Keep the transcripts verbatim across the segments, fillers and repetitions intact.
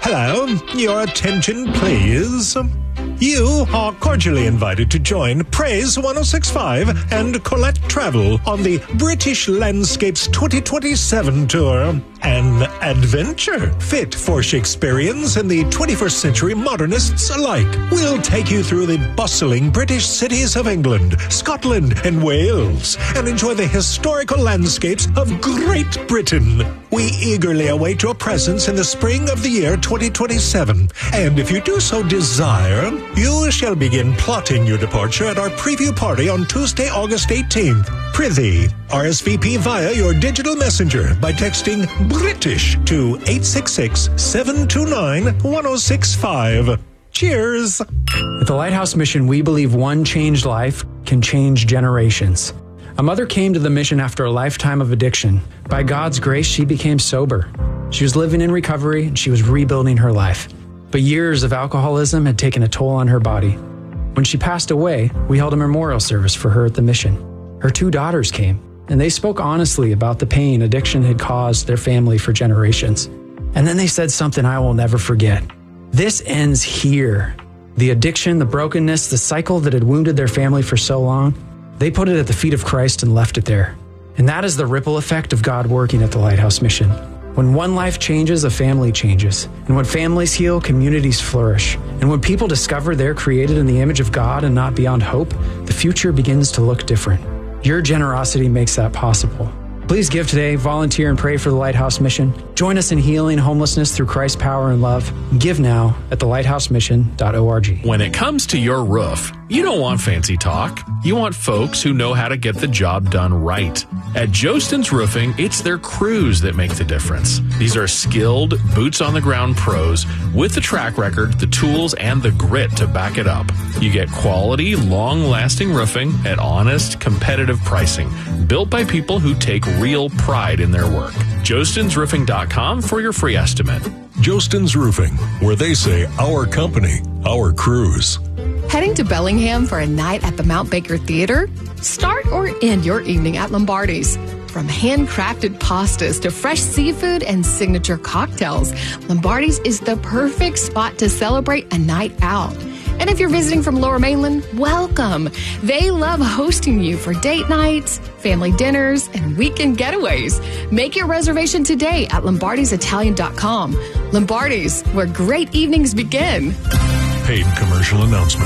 Hello, your attention, please. You are cordially invited to join Praise one oh six point five and Colette Travel on the British Landscapes twenty twenty-seven tour. An adventure fit for Shakespeareans and the twenty-first century modernists alike. We'll take you through the bustling British cities of England, Scotland, and Wales and enjoy the historical landscapes of Great Britain. We eagerly await your presence in the spring of the year twenty twenty-seven. And if you do so desire, you shall begin plotting your departure at our preview party on Tuesday, August eighteenth. Prithee, R S V P via your digital messenger by texting British to eight six six, seven two nine, one oh six five. Cheers. At the Lighthouse Mission, we believe one changed life can change generations. A mother came to the mission after a lifetime of addiction. By God's grace, she became sober. She was living in recovery and she was rebuilding her life. But years of alcoholism had taken a toll on her body. When she passed away, we held a memorial service for her at the mission. Her two daughters came, and they spoke honestly about the pain addiction had caused their family for generations. And then they said something I will never forget. This ends here. The addiction, the brokenness, the cycle that had wounded their family for so long, they put it at the feet of Christ and left it there. And that is the ripple effect of God working at the Lighthouse Mission. When one life changes, a family changes. And when families heal, communities flourish. And when people discover they're created in the image of God and not beyond hope, the future begins to look different. Your generosity makes that possible. Please give today, volunteer, and pray for the Lighthouse Mission. Join us in healing homelessness through Christ's power and love. Give now at the lighthouse mission dot org. When it comes to your roof, you don't want fancy talk. You want folks who know how to get the job done right. At Jostens Roofing, it's their crews that make the difference. These are skilled, boots-on-the-ground pros with the track record, the tools, and the grit to back it up. You get quality, long-lasting roofing at honest, competitive pricing, built by people who take real pride in their work. Jostens Roofing dot com for your free estimate. Jostens Roofing, where they say our company, our crews. Heading to Bellingham for a night at the Mount Baker Theater? Start or end your evening at Lombardi's. From handcrafted pastas to fresh seafood and signature cocktails, Lombardi's is the perfect spot to celebrate a night out. And if you're visiting from Lower Mainland, welcome. They love hosting you for date nights, family dinners, and weekend getaways. Make your reservation today at lombardis italian dot com. Lombardi's, where great evenings begin. Paid commercial announcement.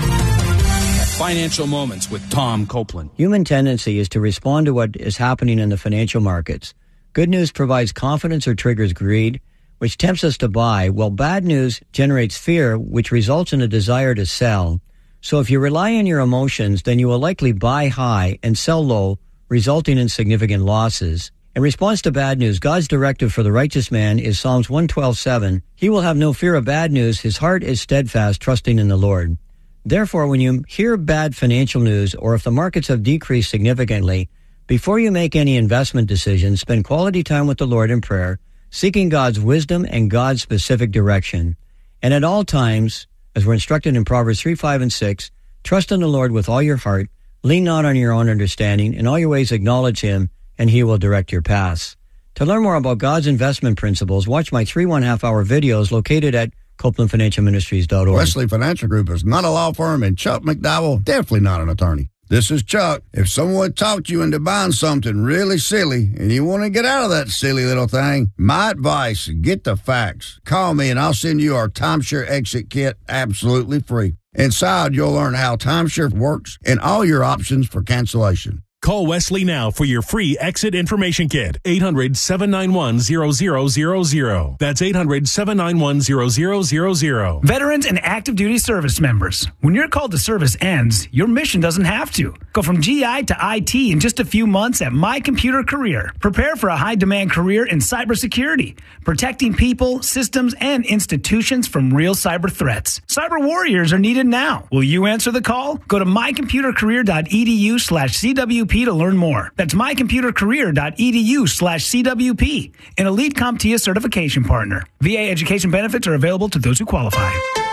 Financial Moments with Tom Copeland. Human tendency is to respond to what is happening in the financial markets. Good news provides confidence or triggers greed, which tempts us to buy, while bad news generates fear, which results in a desire to sell. So if you rely on your emotions, then you will likely buy high and sell low, resulting in significant losses. In response to bad news, God's directive for the righteous man is Psalms one twelve seven. He will have no fear of bad news. His heart is steadfast, trusting in the Lord. Therefore, when you hear bad financial news, or if the markets have decreased significantly, before you make any investment decisions, spend quality time with the Lord in prayer, seeking God's wisdom and God's specific direction. And at all times, as we're instructed in Proverbs three, five, and six, trust in the Lord with all your heart, lean not on your own understanding, in all your ways acknowledge Him, and He will direct your paths. To learn more about God's investment principles, watch my three one-half-hour videos located at Copeland Financial Ministries dot org. Wesley Financial Group is not a law firm, and Chuck McDowell, definitely not an attorney. This is Chuck. If someone talked you into buying something really silly and you want to get out of that silly little thing, my advice, get the facts. Call me and I'll send you our timeshare exit kit absolutely free. Inside, you'll learn how timeshare works and all your options for cancellation. Call Wesley now for your free exit information kit. eight hundred, seven nine one, zero zero zero zero. That's eight hundred, seven nine one, zero zero zero zero. Veterans and active duty service members, when your call to service ends, your mission doesn't have to. Go from G I to I T in just a few months at My Computer Career. Prepare for a high-demand career in cybersecurity, protecting people, systems, and institutions from real cyber threats. Cyber warriors are needed now. Will you answer the call? Go to my computer career dot e d u slash c w p to learn more. That's my computer career dot e d u slash c w p, an Elite CompTIA certification partner. V A education benefits are available to those who qualify.